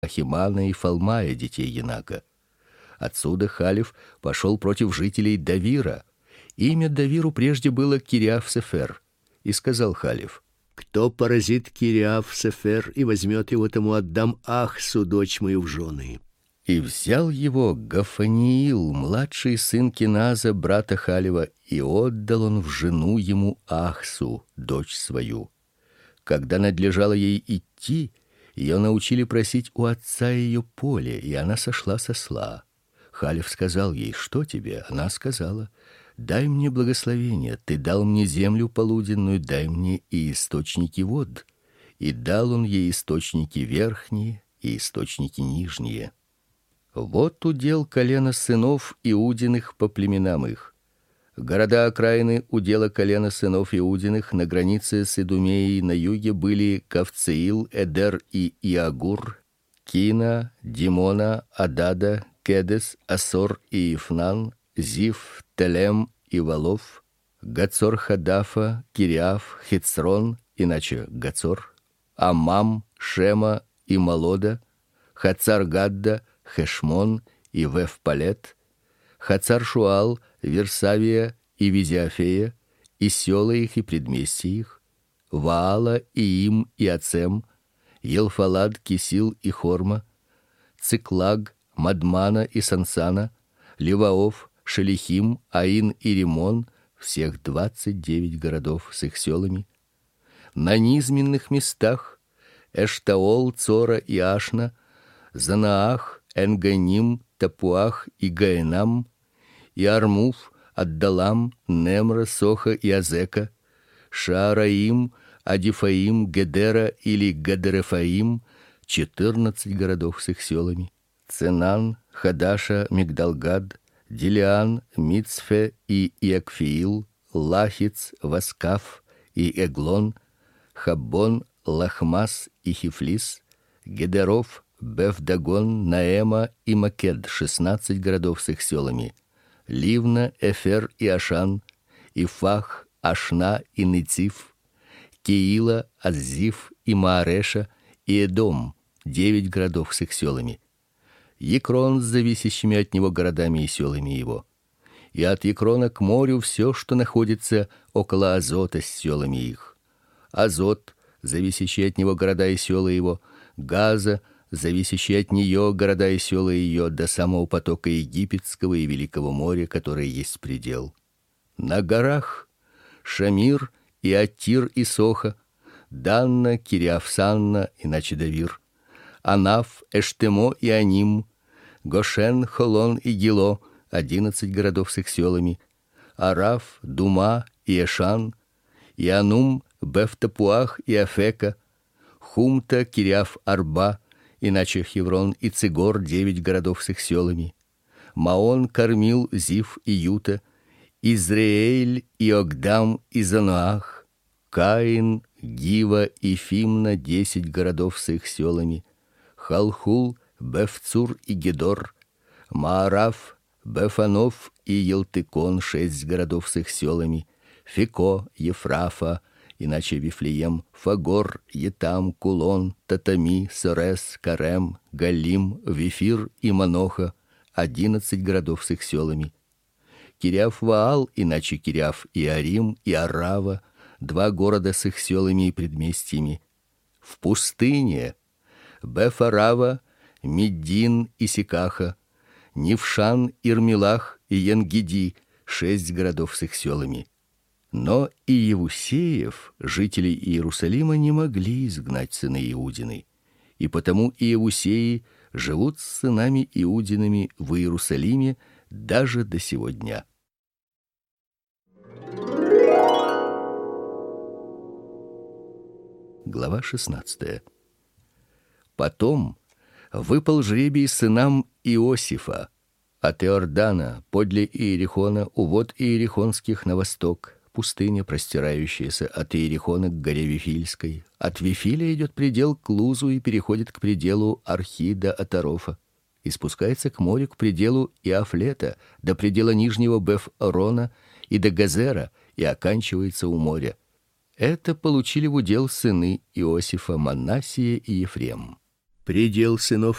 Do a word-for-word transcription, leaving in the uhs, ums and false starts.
Ахимана и Фалмая, детей Енака. Отсюда Халев пошел против жителей Давира. Имя Давиру прежде было Кириаф-Сефер, и сказал Халев: кто поразит Кириаф-Сефер и возьмет его, тому отдам Ахсу, дочь мою, в жены. И взял его Гафаниил, младший сын Киназа, брата Халева, и отдал он в жену ему Ахсу, дочь свою. Когда надлежало ей идти, ее научили просить у отца ее поле, и она сошла с осла. Халев сказал ей: что тебе? Она сказала: дай мне благословение, ты дал мне землю полуденную, дай мне и источники вод. И дал он ей источники верхние и источники нижние. Вот удел колена сынов Иудиных по племенам их. Города окраины удела колена сынов Иудиных на границе с Идумеей на юге были Кавцеил, Эдер и Иагур, Кина, Димона, Адада, Кедес, Асор и Ифнан, Зив, Телем и Валов, Гацор Хадафа, Кириаф, Хицрон, иначе Гацор, Амам, Шема и Малода, Хацар-Гадда, Хешмон и Вефпалет, Хацар-Шуал, Версавия и Визиафея, и села их и предместья их, Ваала, Иим и Ацем, Елфалад, Кисил и Хорма, Циклаг, Мадмана и Сансана, Леваов, Шелихим, Аин и Римон, всех двадцать девять городов с их селами. На низменных местах Эштаол, Цора и Ашна, Занаах, Энганим, Тапуах и Гаенам, и Армуф, Аддалам, Немра, Соха и Азека, Шаараим, Адифаим, Гедера или Гадерефаим, четырнадцать городов с их селами. Ценан, Хадаша, Мигдалгад, Дилиан, Мицфе и Иакфиил, Лахиц, Васкаф и Эглон, Хаббон, Лахмас и Хифлис, Гедеров, Бефдагон, Наэма и Макед, шестнадцать городов с их селами. Ливна, Эфер и Ашан, Ифах, Ашна и Нициф, Киила, Аззиф и Маареша и Эдом, девять городов с их селами. Екрон с зависящими от него городами и селами его. И от Екрона к морю все, что находится около Азота с селами их. Азот, зависящий от него города и села его, Газа, зависящие от нее города и села ее, до самого потока Египетского и Великого моря, которое есть предел. На горах Шамир и Атир и Соха, Данна, Кириаф-Санна, иначе Давир, Анаф, Эштемо и Аним, Гошен, Холон и Гило, одиннадцать городов с их селами, Араф, Дума и Эшан, и Анум, Бефтапуах и Афека, Хумта, Кириаф-Арба, иначе Хеврон и Цигор, девять городов с их селами, Маон, Кармил, Зив и Юта, Изреэль и Огдам и Заноах, Каин, Гива и Фимна, десять городов с их селами, Халхул, Бефцур и Гедор, Маараф, Бефанов и Елтыкон, шесть городов с их селами, Фико, Ефрафа, иначе Вифлеем, Фагор, Етам, Кулон, Татами, Сорес, Карем, Галим, Вифир и Маноха, одиннадцать городов с их селами. Кириаф-Ваал, иначе Кириаф-Иарим и Арава, два города с их селами и предместьями. В пустыне Бефарава, Меддин и Сикаха, Нившан, Ирмилах и Янгиди, шесть городов с их селами. Но и Иевусеев, жителей Иерусалима, не могли изгнать сыны Иудины, и потому Иевусеи живут с сынами Иудиными в Иерусалиме даже до сего дня. Глава шестнадцатая. Потом выпал жребий сынам Иосифа от Иордана подле Иерихона, у вод Иерихонских на восток, пустыня, простирающаяся от Иерихона к горе Вифильской. От Вифиля идет предел к Лузу и переходит к пределу Архи до Атарофа, и спускается к морю к пределу Иафлета, до предела нижнего Беф-Орона и до Газера, и оканчивается у моря. Это получили в удел сыны Иосифа, Манассия и Ефрем. Предел сынов